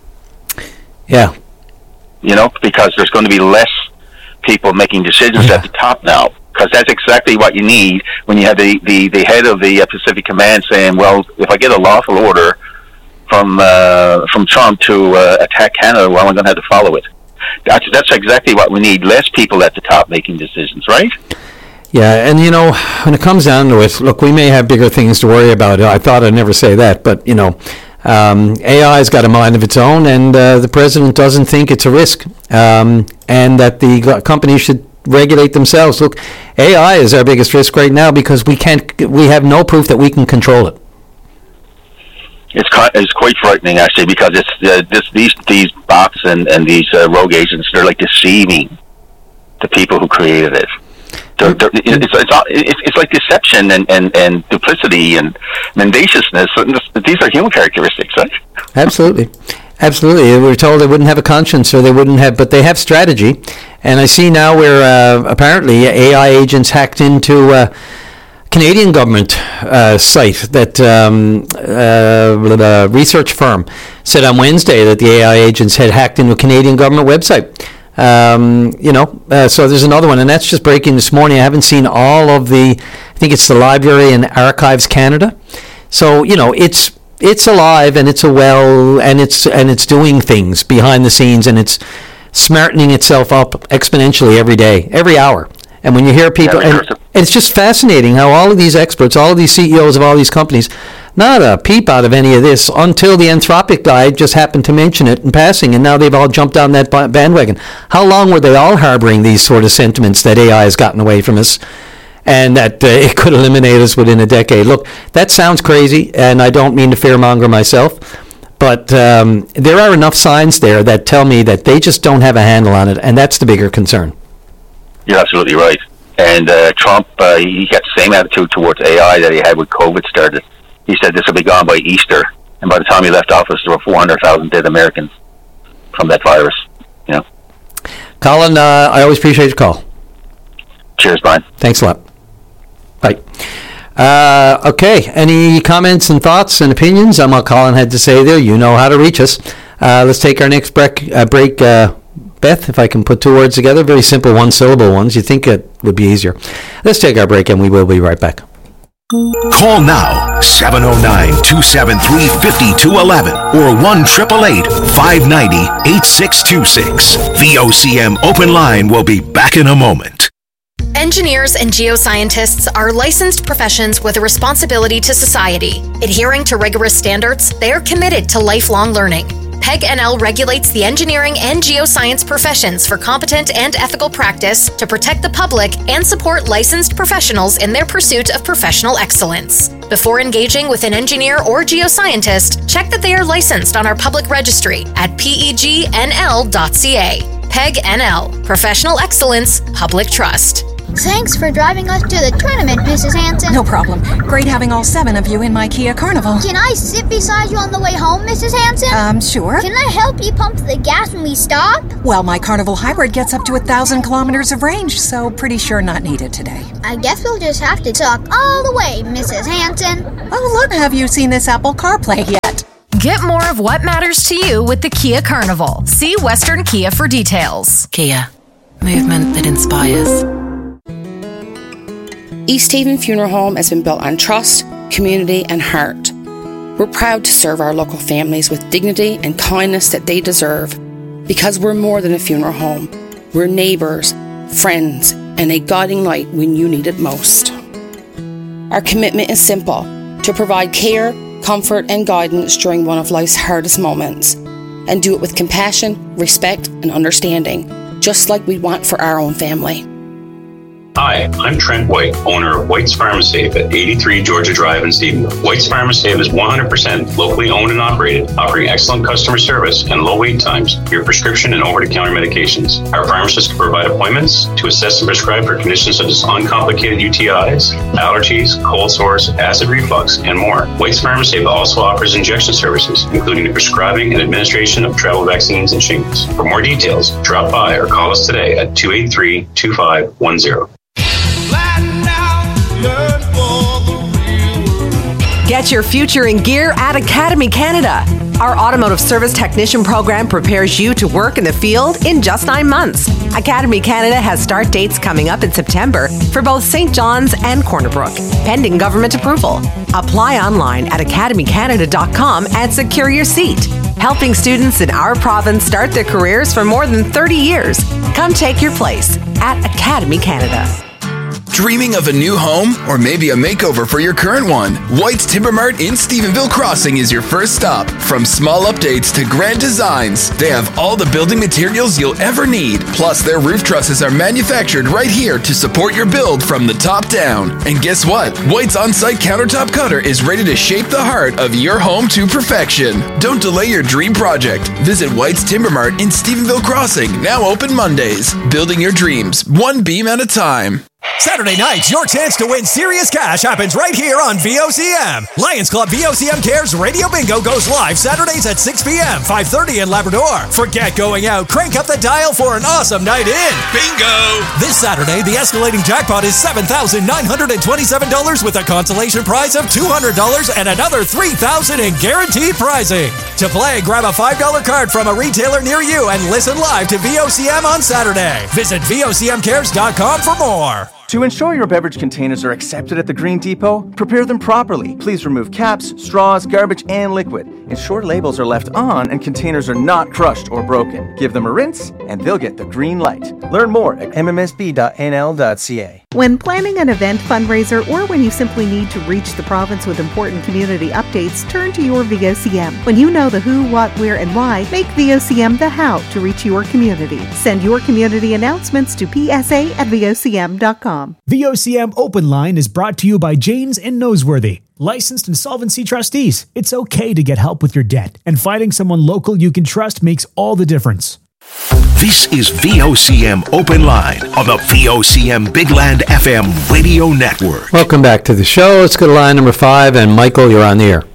Yeah. You know, because there's going to be less people making decisions yeah. at the top now. Because that's exactly what you need when you have the, the, the head of the uh, Pacific Command saying, well, if I get a lawful order from uh, from Trump to uh, attack Canada, well, I'm going to have to follow it. That's, that's exactly what we need. Less people at the top making decisions, right? Yeah, and, you know, when it comes down to it, look, we may have bigger things to worry about. I thought I'd never say that, but, you know, um, A I's got a mind of its own, and uh, the president doesn't think it's a risk, um, and that the companies should regulate themselves. Look, A I is our biggest risk right now because we can't, we have no proof that we can control it. It's quite, it's quite frightening, actually, because it's uh, this, these these bots and, and these uh, rogue agents, they're like deceiving the people who created it. They're, they're, it's, it's, it's, it's like deception and, and, and duplicity and mendaciousness. These are human characteristics, right? Absolutely. Absolutely. We were told they wouldn't have a conscience or they wouldn't have, but they have strategy. And I see now where uh, apparently A I agents hacked into a Canadian government uh, site that um, uh, the research firm said on Wednesday that the A I agents had hacked into a Canadian government website. Um, you know, uh, so there's another one, and that's just breaking this morning. I haven't seen all of the, I think it's the Library and Archives Canada. So, you know, it's it's alive and it's a well and it's and it's doing things behind the scenes, and it's smartening itself up exponentially every day, every hour. And when you hear people, and, and it's just fascinating how all of these experts, all of these C E Os of all these companies, not a peep out of any of this until the Anthropic guy just happened to mention it in passing, and now they've all jumped on that bandwagon. How long were they all harboring these sort of sentiments that A I has gotten away from us and that uh, it could eliminate us within a decade? Look, that sounds crazy, and I don't mean to fearmonger myself, but um, there are enough signs there that tell me that they just don't have a handle on it, and that's the bigger concern. You're absolutely right. And uh, Trump, uh, he got the same attitude towards A I that he had when COVID started. He said this will be gone by Easter. And by the time he left office, there were four hundred thousand dead Americans from that virus. You know. Colin, uh, I always appreciate your call. Cheers, Brian. Thanks a lot. Bye. Uh, okay, any comments and thoughts and opinions on what Colin had to say there? You know how to reach us. Uh, let's take our next break. Uh, break uh, Beth, if I can put two words together, very simple one-syllable ones. You'd think it would be easier. Let's take our break, and we will be right back. Call now, seven oh nine, two seven three, five two one one or one eight eight eight, five nine zero, eight six two six. The O C M Open Line will be back in a moment. Engineers and geoscientists are licensed professions with a responsibility to society. Adhering to rigorous standards, they are committed to lifelong learning. PEG N L regulates the engineering and geoscience professions for competent and ethical practice to protect the public and support licensed professionals in their pursuit of professional excellence. Before engaging with an engineer or geoscientist, check that they are licensed on our public registry at P E G N L dot C A. PEG N L, Professional Excellence, Public Trust. Thanks for driving us to the tournament, Missus Hanson. No problem. Great having all seven of you in my Kia Carnival. Can I sit beside you on the way home, Missus Hanson? Um, sure. Can I help you pump the gas when we stop? Well, my Carnival Hybrid gets up to a thousand kilometers of range, so pretty sure not needed today. I guess we'll just have to talk all the way, Missus Hanson. Oh, look, have you seen this Apple CarPlay yet? Get more of what matters to you with the Kia Carnival. See Western Kia for details. Kia. Movement that inspires. East Haven Funeral Home has been built on trust, community, and heart. We're proud to serve our local families with dignity and kindness that they deserve. Because we're more than a funeral home. We're neighbors, friends, and a guiding light when you need it most. Our commitment is simple: to provide care, comfort, and guidance during one of life's hardest moments. And do it with compassion, respect, and understanding, just like we want for our own family. Hi, I'm Trent White, owner of White's Pharmasafe at eighty-three Georgia Drive in Stephenville. White's Pharmasafe is one hundred percent locally owned and operated, offering excellent customer service and low wait times for your prescription and over-the-counter medications. Our pharmacists can provide appointments to assess and prescribe for conditions such as uncomplicated U T Is, allergies, cold sores, acid reflux, and more. White's Pharmasafe also offers injection services, including the prescribing and administration of travel vaccines and shingles. For more details, drop by or call us today at two eight three, two five one zero. Get your future in gear at Academy Canada. Our automotive service technician program prepares you to work in the field in just nine months. Academy Canada has start dates coming up in September for both Saint John's and Corner Brook, pending government approval. Apply online at academy canada dot com and secure your seat. Helping students in our province start their careers for more than thirty years. Come take your place at Academy Canada. Dreaming of a new home or maybe a makeover for your current one? White's Timber Mart in Stephenville Crossing is your first stop. From small updates to grand designs, they have all the building materials you'll ever need. Plus, their roof trusses are manufactured right here to support your build from the top down. And guess what? White's on-site countertop cutter is ready to shape the heart of your home to perfection. Don't delay your dream project. Visit White's Timber Mart in Stephenville Crossing, now open Mondays. Building your dreams, one beam at a time. Saturday nights, your chance to win serious cash happens right here on V O C M. Lions Club V O C M Cares Radio Bingo goes live Saturdays at six p.m., five thirty in Labrador. Forget going out. Crank up the dial for an awesome night in. Bingo! This Saturday, the escalating jackpot is seven thousand nine hundred twenty-seven dollars with a consolation prize of two hundred dollars and another three thousand dollars in guaranteed prizing. To play, grab a five dollar card from a retailer near you and listen live to V O C M on Saturday. Visit V O C M cares dot com for more. To ensure your beverage containers are accepted at the Green Depot, prepare them properly. Please remove caps, straws, garbage, and liquid. Ensure labels are left on and containers are not crushed or broken. Give them a rinse, and they'll get the green light. Learn more at m m s b dot n l dot c a. When planning an event fundraiser or when you simply need to reach the province with important community updates, turn to your V O C M. When you know the who, what, where, and why, make V O C M the how to reach your community. Send your community announcements to p s a at v o c m dot com. V O C M Open Line is brought to you by Janes and Noseworthy, licensed insolvency trustees. It's okay to get help with your debt, and finding someone local you can trust makes all the difference. This is V O C M Open Line on the V O C M Big Land F M radio network. Welcome back to the show. Let's go to line number five, and Michael, you're on the air.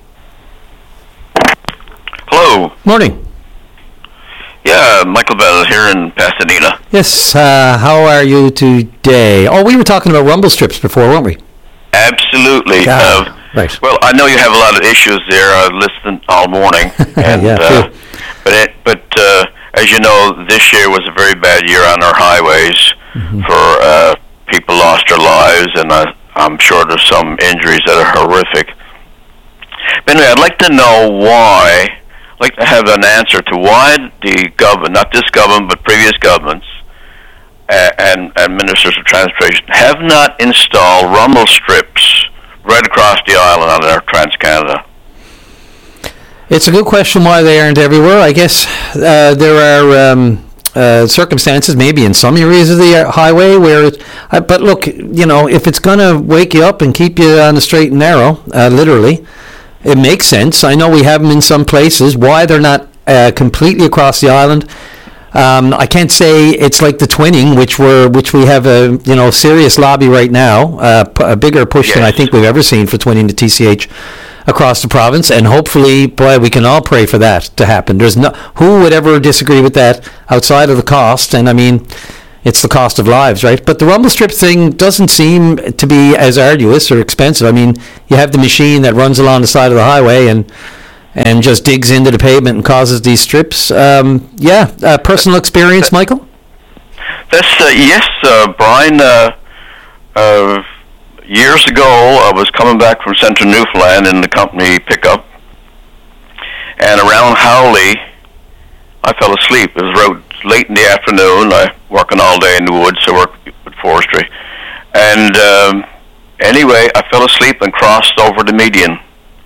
Hello. Morning. Yeah, Michael Bell here in Pasadena. Yes, uh, how are you today? Oh, we were talking about rumble strips before, weren't we? Absolutely. Yeah, uh, right. Well, I know you have a lot of issues there. I've listened all morning. And, yeah, uh, but it, but uh, as you know, this year was a very bad year on our highways. Mm-hmm. For uh, people lost their lives, and uh, I'm sure there's some injuries that are horrific. But anyway, I'd like to know why... I'd like to have an answer to why the government, not this government, but previous governments uh, and, and ministers of transportation have not installed rumble strips right across the island on our Trans-Canada. It's a good question why they aren't everywhere. I guess uh, there are um, uh, circumstances, maybe in some areas of the highway, where. It, uh, but look, you know, if it's going to wake you up and keep you on the straight and narrow, uh, literally, it makes sense. I know we have them in some places. Why they're not uh, completely across the island, um, I can't say. It's like the twinning, which we're which we have a you know serious lobby right now, uh, p- a bigger push yes. than I think we've ever seen for twinning the T C H. Across the province, and hopefully, boy, we can all pray for that to happen. There's no who would ever disagree with that outside of the cost, and I mean, it's the cost of lives, right? But the rumble strip thing doesn't seem to be as arduous or expensive. I mean, you have the machine that runs along the side of the highway and and just digs into the pavement and causes these strips. Um, yeah, uh, personal experience, Michael? That's uh, yes, uh, Brian. Uh, uh, Years ago, I was coming back from Central Newfoundland in the company pickup, and around Howley, I fell asleep. It was road late in the afternoon. I working all day in the woods, so I work with forestry. And um, anyway, I fell asleep and crossed over the median.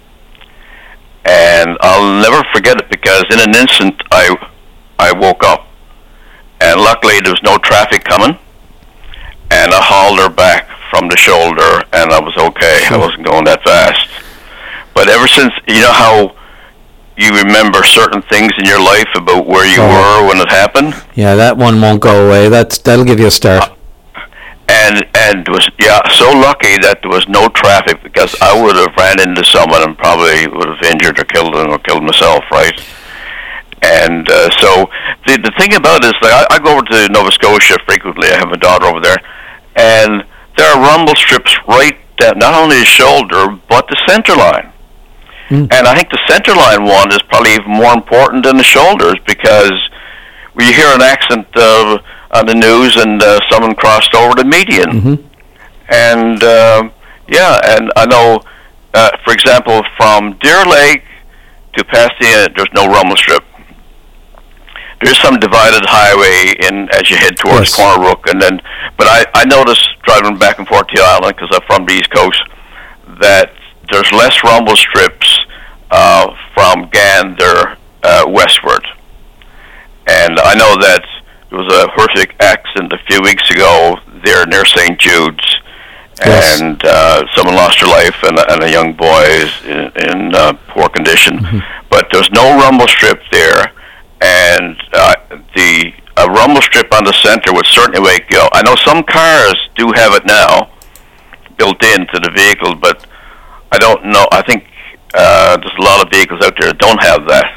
And I'll never forget it because in an instant, I I woke up, and luckily there was no traffic coming, and I hauled her back from the shoulder, and I was okay. Sure. I wasn't going that fast. But ever since, you know how you remember certain things in your life about where you oh. were when it happened? Yeah, that one won't go away. That's that'll give you a start. Uh, and and was yeah, so lucky that there was no traffic because I would have ran into someone and probably would have injured or killed them or killed myself, right? And uh, so the the thing about it is, like, I, I go over to Nova Scotia frequently. I have a daughter over there, and there are rumble strips right down, not only the shoulder, but the center line. Mm. And I think the center line one is probably even more important than the shoulders because when you hear an accident uh, on the news and uh, someone crossed over the median. Mm-hmm. And, uh, yeah, and I know, uh, for example, from Deer Lake to Pasadena, there's no rumble strip. There's some divided highway in as you head towards yes. Corner Brook, and then. But I, I noticed driving back and forth to the island because I'm from the East Coast that there's less rumble strips uh, from Gander uh, westward, and I know that there was a horrific accident a few weeks ago there near Saint Jude's, yes. and uh, someone lost their life, and, and a young boy is in, in uh, poor condition. Mm-hmm. But there's no rumble strip there. And uh, the a rumble strip on the center would certainly wake you up. I know some cars do have it now built into the vehicle, but I don't know. I think uh, there's a lot of vehicles out there that don't have that.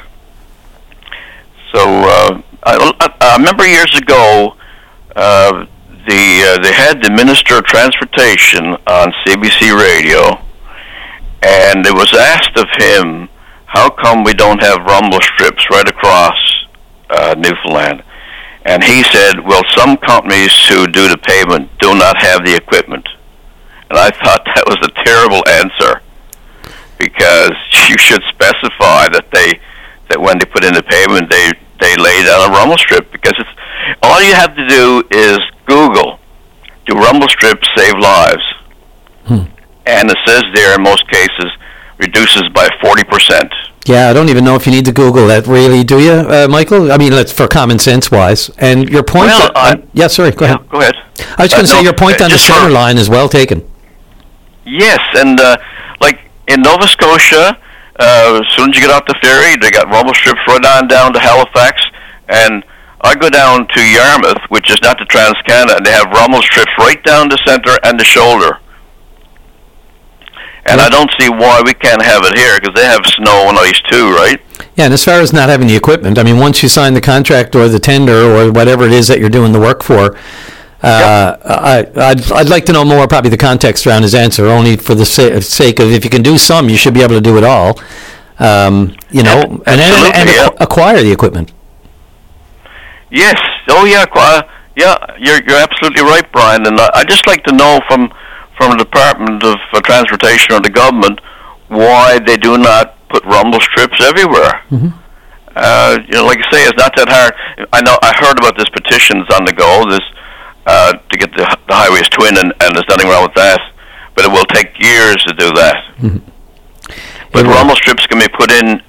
So uh, I, I remember years ago, uh, the uh, they had the Minister of Transportation on C B C Radio, and it was asked of him, how come we don't have rumble strips right across uh, Newfoundland? And he said, well, some companies who do the pavement do not have the equipment. And I thought that was a terrible answer, because you should specify that they that when they put in the pavement, they, they lay down a rumble strip, because it's all you have to do is Google, do rumble strips save lives? Hmm. And it says there in most cases, reduces by forty percent. Yeah, I don't even know if you need to Google that, really, do you, uh, Michael? I mean, that's for common sense wise. And your point... Well, that, uh, yeah, sorry, go yeah, ahead. Go ahead. I was going to uh, say, no, your point on the center for, line is well taken. Yes, and uh, like in Nova Scotia, uh, as soon as you get off the ferry, they got rumble strips right on down to Halifax, and I go down to Yarmouth, which is not the Trans-Canada, and they have rumble strips right down the center and the shoulder. And I don't see why we can't have it here, because they have snow and ice too, right? Yeah, and as far as not having the equipment, I mean, once you sign the contract or the tender or whatever it is that you're doing the work for, uh, yep. I, I'd, I'd like to know more, probably the context around his answer, only for the sa- sake of, if you can do some, you should be able to do it all, um, you know, and, and, and, and yeah. acquire the equipment. Yes. Oh, yeah. Uh, yeah, you're, you're absolutely right, Brian. And I'd just like to know from... from the Department of uh, Transportation or the government, why they do not put rumble strips everywhere. Mm-hmm. Uh, you know, like I say, it's not that hard. I know I heard about this petitions on the go, this uh, to get the, the highways twin, and, and there's nothing wrong with that. But it will take years to do that. Mm-hmm. But rumble strips can be put in now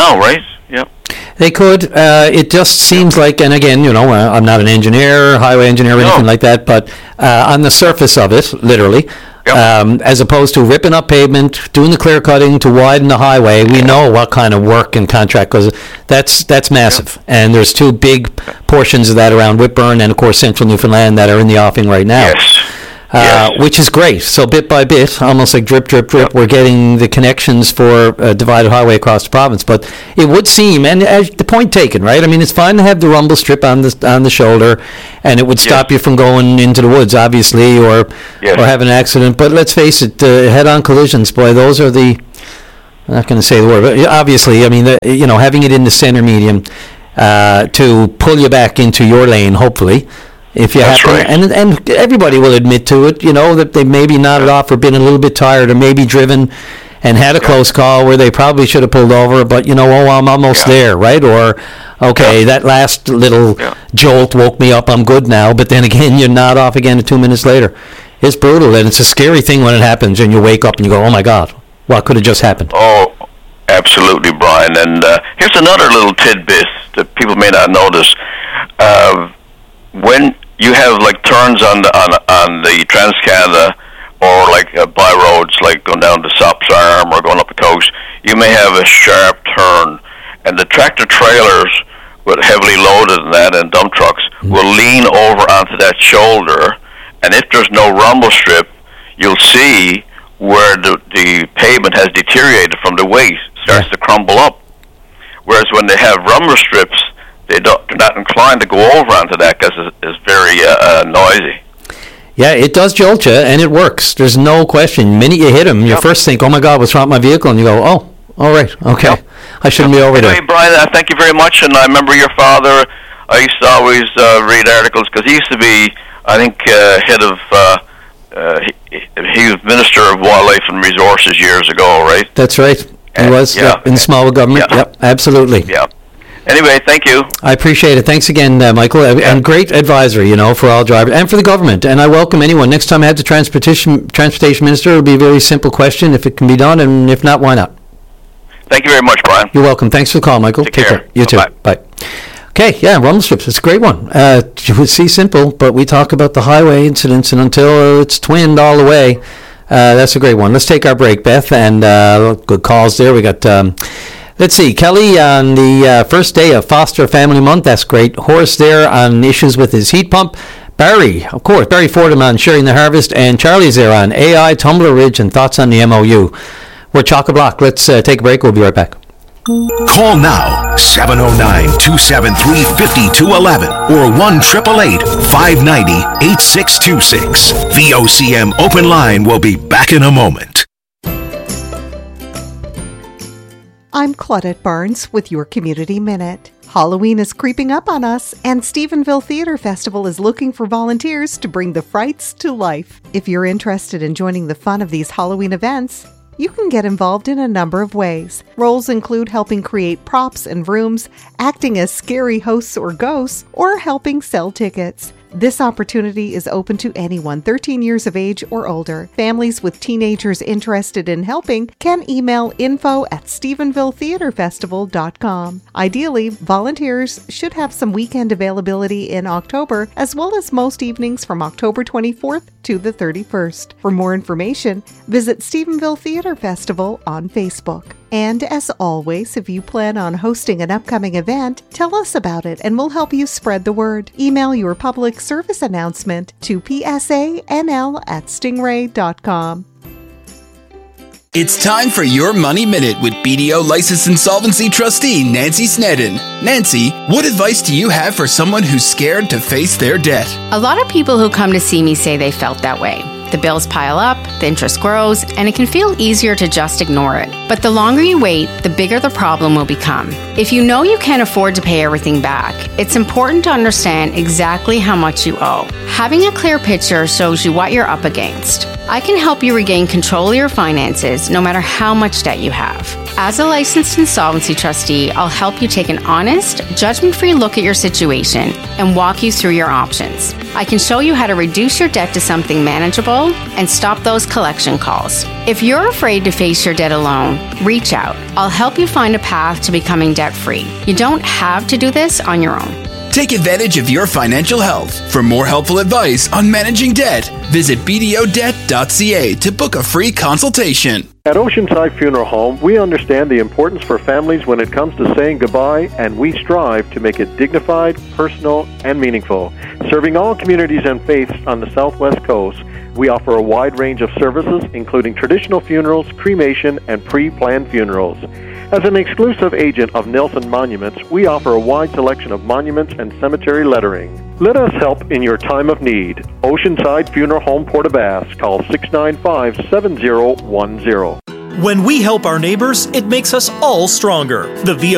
now, right? Yep. They could. Uh, it just seems like, and again, you know, uh, I'm not an engineer, highway engineer, or anything no. like that, but uh, on the surface of it, literally, yep. um, as opposed to ripping up pavement, doing the clear cutting to widen the highway, we yep. know what kind of work and contract goes. That's that's massive, yep. and there's two big portions of that around Whitburn and, of course, Central Newfoundland that are in the offing right now. Yes. Uh, yes. Which is great. So bit by bit, almost like drip, drip, drip, yep. we're getting the connections for a divided highway across the province. But it would seem, and as the point taken, right? I mean, it's fine to have the rumble strip on the on the shoulder, and it would stop yes. you from going into the woods, obviously, or yes. or having an accident. But let's face it, uh, head-on collisions, boy, those are the. I'm not going to say the word, but obviously, I mean, the, you know, having it in the center medium uh, to pull you back into your lane, hopefully. If you That's happen, right. and and everybody will admit to it, you know, that they maybe nodded off or been a little bit tired or maybe driven and had a yeah. close call where they probably should have pulled over, but, you know, oh, I'm almost yeah. there, right? Or, okay, yeah. that last little yeah. jolt woke me up, I'm good now, but then again, you nod off again two minutes later. It's brutal, and it's a scary thing when it happens, and you wake up and you go, oh, my God, what could have just happened? Oh, absolutely, Brian. And uh, here's another little tidbit that people may not notice. Uh, when you have like turns on the on, on the Trans-Canada or like uh, by roads, like going down to Sops Arm or going up the coast, you may have a sharp turn, and the tractor trailers with heavily loaded and that and dump trucks mm-hmm. will lean over onto that shoulder, and if there's no rumble strip, you'll see where the, the pavement has deteriorated from the weight, starts yeah. to crumble up. Whereas when they have rumble strips, They don't, they're not inclined to go over onto that because it's, it's very uh, uh, noisy. Yeah, it does jolt you, and it works. There's no question. The minute you hit them, you yep. first think, oh, my God, what's wrong with my vehicle? And you go, oh, all right, okay. Yep. I shouldn't yep. be over anyway, there. Brian, uh, thank you very much. And I remember your father, I used to always uh, read articles because he used to be, I think, uh, head of, uh, uh, he, he was Minister of Wildlife and Resources years ago, right? That's right. He and, was yeah. in the small government. Yeah. Yep, absolutely. Yeah. Anyway, thank you. I appreciate it. Thanks again, uh, Michael. Yeah. And great advisory, you know, for all drivers and for the government. And I welcome anyone. Next time I have the transportation transportation minister, it'll be a very simple question if it can be done, and if not, why not? Thank you very much, Brian. You're welcome. Thanks for the call, Michael. Take, Take care. care. You too. Bye. Bye. Okay, yeah, rumble strips. It's a great one. Uh, you would see simple, but we talk about the highway incidents, and until it's twinned all the way, uh, that's a great one. Let's take our break, Beth, and uh, good calls there. We got... Um, Let's see, Kelly on the uh, first day of Foster Family Month. That's great. Horace there on issues with his heat pump. Barry, of course, Barry Fordham on sharing the harvest. And Charlie's there on A I, Tumbler Ridge, and thoughts on the M O U. We're chock-a-block. Let's uh, take a break. We'll be right back. Call now, seven oh nine, two seven three, five two one one or one eight eight eight, five nine zero, eight six two six. V O C M Open Line will be back in a moment. I'm Claudette Barnes with your Community Minute. Halloween is creeping up on us, and Stephenville Theater Festival is looking for volunteers to bring the frights to life. If you're interested in joining the fun of these Halloween events, you can get involved in a number of ways. Roles include helping create props and rooms, acting as scary hosts or ghosts, or helping sell tickets. This opportunity is open to anyone thirteen years of age or older. Families with teenagers interested in helping can email info at stephenville theater festival dot com. Ideally, volunteers should have some weekend availability in October, as well as most evenings from October twenty-fourth to the thirty-first. For more information, visit Stephenville Theater Festival on Facebook. And as always, if you plan on hosting an upcoming event, tell us about it and we'll help you spread the word. Email your public service announcement to p s a n l at stingray dot com. It's time for your Money Minute with B D O Licensed Insolvency Trustee Nancy Snedden. Nancy, what advice do you have for someone who's scared to face their debt? A lot of people who come to see me say they felt that way. The bills pile up, the interest grows, and it can feel easier to just ignore it. But the longer you wait, the bigger the problem will become. If you know you can't afford to pay everything back, it's important to understand exactly how much you owe. Having a clear picture shows you what you're up against. I can help you regain control of your finances no matter how much debt you have. As a licensed insolvency trustee, I'll help you take an honest, judgment-free look at your situation and walk you through your options. I can show you how to reduce your debt to something manageable and stop those collection calls. If you're afraid to face your debt alone, reach out. I'll help you find a path to becoming debt-free. You don't have to do this on your own. Take advantage of your financial health. For more helpful advice on managing debt, visit b d o debt dot c a to book a free consultation. At Oceanside Funeral Home, we understand the importance for families when it comes to saying goodbye, and we strive to make it dignified, personal, and meaningful. Serving all communities and faiths on the Southwest Coast, we offer a wide range of services, including traditional funerals, cremation, and pre-planned funerals. As an exclusive agent of Nelson Monuments, we offer a wide selection of monuments and cemetery lettering. Let us help in your time of need. Oceanside Funeral Home, Port Bass. Call six nine five, seven zero one zero. When we help our neighbors, it makes us all stronger. The V O